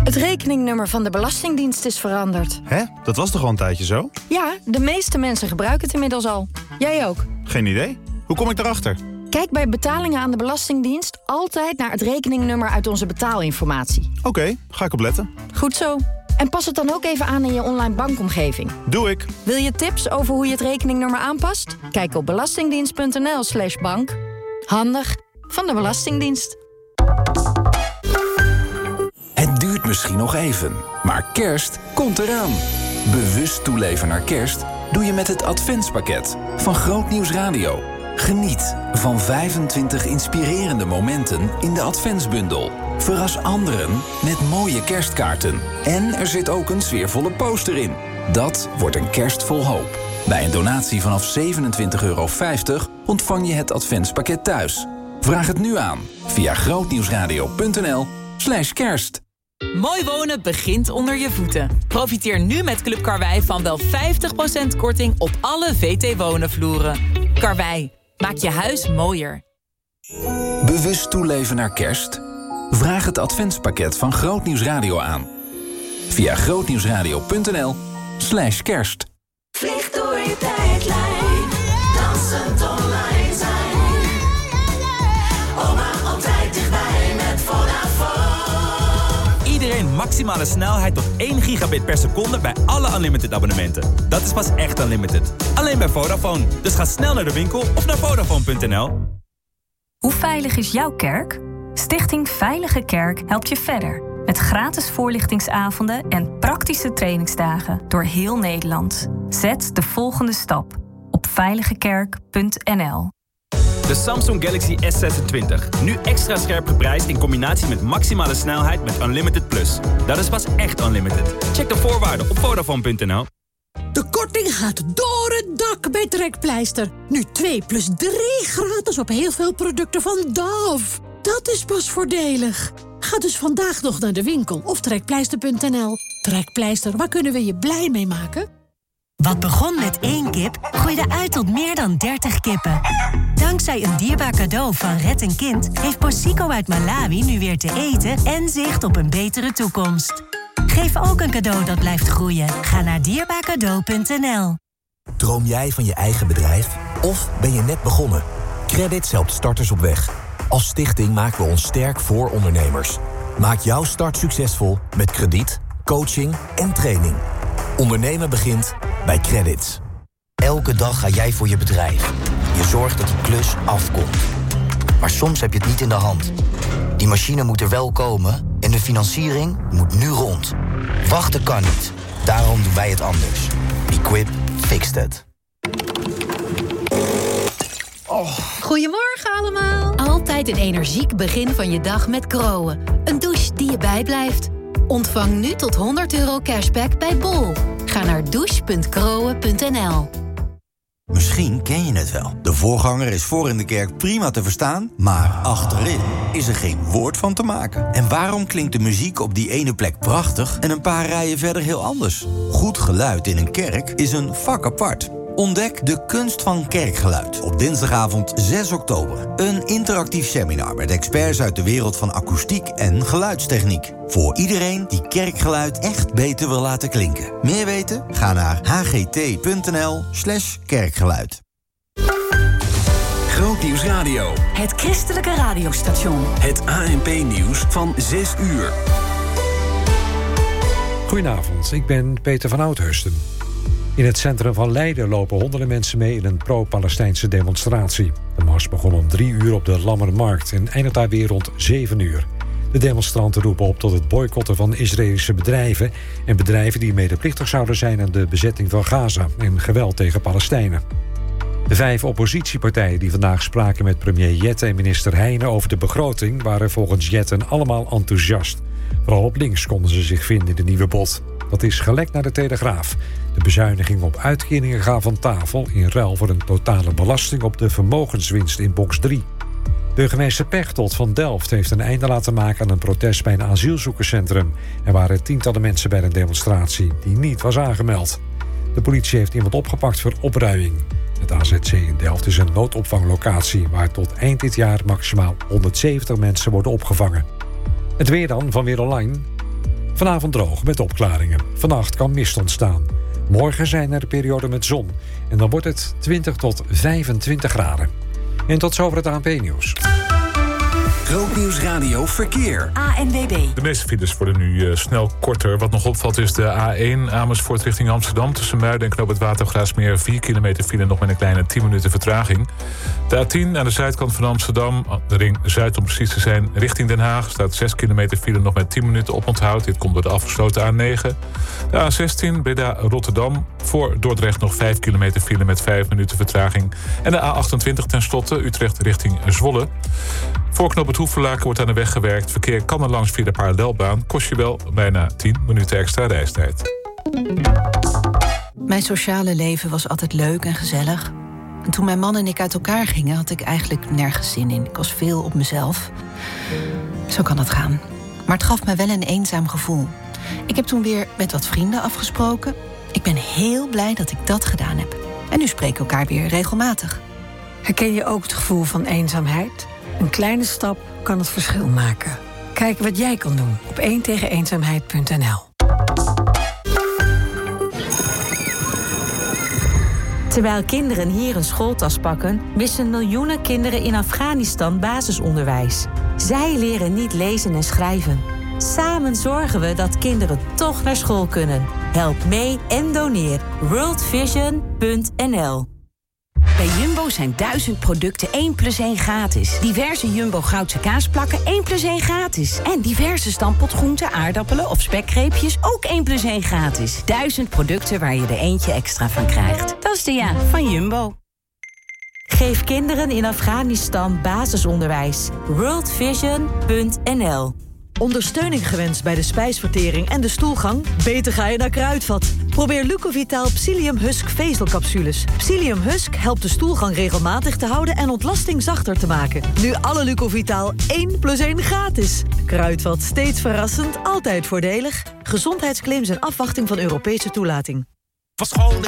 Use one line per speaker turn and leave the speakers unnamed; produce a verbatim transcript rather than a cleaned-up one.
Het rekeningnummer van de Belastingdienst is veranderd.
Hè? Dat was toch al een tijdje zo?
Ja, de meeste mensen gebruiken het inmiddels al. Jij ook.
Geen idee. Hoe kom ik erachter?
Kijk bij betalingen aan de Belastingdienst altijd naar het rekeningnummer uit onze betaalinformatie.
Oké, okay, ga ik opletten.
Goed zo. En pas het dan ook even aan in je online bankomgeving.
Doe ik.
Wil je tips over hoe je het rekeningnummer aanpast? Kijk op belastingdienst.nl slash bank. Handig van de Belastingdienst.
Het duurt misschien nog even, maar kerst komt eraan. Bewust toeleven naar kerst doe je met het adventspakket van Groot Nieuws Radio. Geniet van vijfentwintig inspirerende momenten in de adventsbundel. Verras anderen met mooie kerstkaarten. En er zit ook een sfeervolle poster in. Dat wordt een kerst vol hoop. Bij een donatie vanaf zevenentwintig euro vijftig ontvang je het adventspakket thuis. Vraag het nu aan via grootnieuwsradio.nl slash kerst.
Mooi wonen begint onder je voeten. Profiteer nu met Club Karwei van wel vijftig procent korting op alle V T Wonen vloeren. Karwei, maak je huis mooier.
Bewust toeleven naar kerst? Vraag het adventspakket van Groot Nieuws Radio aan. Via grootnieuwsradio.nl slash kerst.
Vlieg door je tijdlijn, dansend online zijn. Oma altijd dichtbij met Vodafone.
Iedereen maximale snelheid tot één gigabit per seconde bij alle Unlimited abonnementen. Dat is pas echt Unlimited. Alleen bij Vodafone. Dus ga snel naar de winkel of naar Vodafone punt n l.
Hoe veilig is jouw kerk? Stichting Veilige Kerk helpt je verder. Met gratis voorlichtingsavonden en praktische trainingsdagen door heel Nederland. Zet de volgende stap op veiligekerk punt n l.
De Samsung Galaxy S zesentwintig. Nu extra scherp geprijsd in combinatie met maximale snelheid met Unlimited Plus. Dat is pas echt Unlimited. Check de voorwaarden op Vodafone punt n l.
De korting gaat door het dak bij Trekpleister. Nu twee plus drie gratis op heel veel producten van Dove. Dat is pas voordelig. Ga dus vandaag nog naar de winkel of trekpleister punt n l. Trekpleister, waar kunnen we je blij mee maken?
Wat begon met één kip, groeide uit tot meer dan dertig kippen. Dankzij een dierbaar cadeau van Red een Kind heeft Posico uit Malawi nu weer te eten en zicht op een betere toekomst. Geef ook een cadeau dat blijft groeien. Ga naar dierbaar cadeau punt n l.
Droom jij van je eigen bedrijf? Of ben je net begonnen? Credits helpt starters op weg. Als stichting maken we ons sterk voor ondernemers. Maak jouw start succesvol met krediet, coaching en training. Ondernemen begint bij Credits.
Elke dag ga jij voor je bedrijf. Je zorgt dat die klus afkomt. Maar soms heb je het niet in de hand. Die machine moet er wel komen en de financiering moet nu rond. Wachten kan niet. Daarom doen wij het anders. Equip fixed it.
Oh. Goedemorgen allemaal. Altijd een energiek begin van je dag met Grohe. Een douche die je bijblijft. Ontvang nu tot honderd euro cashback bij Bol. Ga naar douche punt grohe punt n l.
Misschien ken je het wel. De voorganger is voor in de kerk prima te verstaan, maar achterin is er geen woord van te maken. En waarom klinkt de muziek op die ene plek prachtig en een paar rijen verder heel anders? Goed geluid in een kerk is een vak apart. Ontdek de kunst van kerkgeluid op dinsdagavond zes oktober. Een interactief seminar met experts uit de wereld van akoestiek en geluidstechniek. Voor iedereen die kerkgeluid echt beter wil laten klinken. Meer weten? Ga naar h g t punt n l slash kerkgeluid.
Groot Nieuws Radio.
Het christelijke radiostation.
Het A N P-nieuws van zes uur.
Goedenavond, ik ben Peter van Oudheusden. In het centrum van Leiden lopen honderden mensen mee in een pro-Palestijnse demonstratie. De mars begon om drie uur op de Lammermarkt en eindigt daar weer rond zeven uur. De demonstranten roepen op tot het boycotten van Israëlische bedrijven en bedrijven die medeplichtig zouden zijn aan de bezetting van Gaza en geweld tegen Palestijnen. De vijf oppositiepartijen die vandaag spraken met premier Jette en minister Heijnen over de begroting waren volgens Jette allemaal enthousiast. Vooral op links konden ze zich vinden in de nieuwe bod. Dat is gelekt naar de Telegraaf. De bezuiniging op uitkeringen gaan van tafel in ruil voor een totale belasting op de vermogenswinst in box drie. Burgemeester Pechtold van Delft heeft een einde laten maken aan een protest bij een asielzoekerscentrum. Er waren tientallen mensen bij een demonstratie die niet was aangemeld. De politie heeft iemand opgepakt voor opruiing. Het A Z C in Delft is een noodopvanglocatie waar tot eind dit jaar maximaal honderdzeventig mensen worden opgevangen. Het weer dan van Weer Online. Vanavond droog met opklaringen. Vannacht kan mist ontstaan. Morgen zijn er perioden met zon. En dan wordt het twintig tot vijfentwintig graden. En tot zover het A N P-nieuws.
Grootnieuws Radio Verkeer.
A N W B.
De meeste files worden nu uh, snel korter. Wat nog opvalt is de A één Amersfoort richting Amsterdam. Tussen Muiden en Knoop het Watergraafsmeer. vier kilometer file nog met een kleine tien minuten vertraging. De A tien aan de zuidkant van Amsterdam. De ring Zuid om precies te zijn. Richting Den Haag staat zes kilometer file nog met tien minuten oponthoud. Dit komt door de afgesloten A negen. De A zestien Breda Rotterdam. Voor Dordrecht nog vijf kilometer file met vijf minuten vertraging. En de A achtentwintig tenslotte Utrecht richting Zwolle. Voor Knoop het Hoevelaken wordt aan de weg gewerkt. Verkeer kan er langs via de parallelbaan. Kost je wel bijna tien minuten extra reistijd.
Mijn sociale leven was altijd leuk en gezellig. En toen mijn man en ik uit elkaar gingen, had ik eigenlijk nergens zin in. Ik was veel op mezelf. Zo kan het gaan. Maar het gaf me wel een eenzaam gevoel. Ik heb toen weer met wat vrienden afgesproken. Ik ben heel blij dat ik dat gedaan heb. En nu spreken we elkaar weer regelmatig.
Herken je ook het gevoel van eenzaamheid? Een kleine stap kan het verschil maken. Kijk wat jij kan doen op één tegen eenzaamheid punt n l.
Terwijl kinderen hier een schooltas pakken, missen miljoenen kinderen in Afghanistan basisonderwijs. Zij leren niet lezen en schrijven. Samen zorgen we dat kinderen toch naar school kunnen. Help mee en doneer. world vision punt n l.
Bij Jumbo zijn duizend producten één plus één gratis. Diverse Jumbo Goudse kaasplakken één plus één gratis. En diverse stampotgroenten, aardappelen of spekgreepjes ook één plus één gratis. Duizend producten waar je er eentje extra van krijgt. Dat is de ja van Jumbo.
Geef kinderen in Afghanistan basisonderwijs. world vision punt n l.
Ondersteuning gewenst bij de spijsvertering en de stoelgang? Beter ga je naar Kruidvat. Probeer Lucovitaal Psyllium Husk vezelcapsules. Psyllium Husk helpt de stoelgang regelmatig te houden en ontlasting zachter te maken. Nu alle Lucovitaal één plus één gratis. Kruidvat, steeds verrassend, altijd voordelig. Gezondheidsclaims en afwachting van Europese toelating.
Van school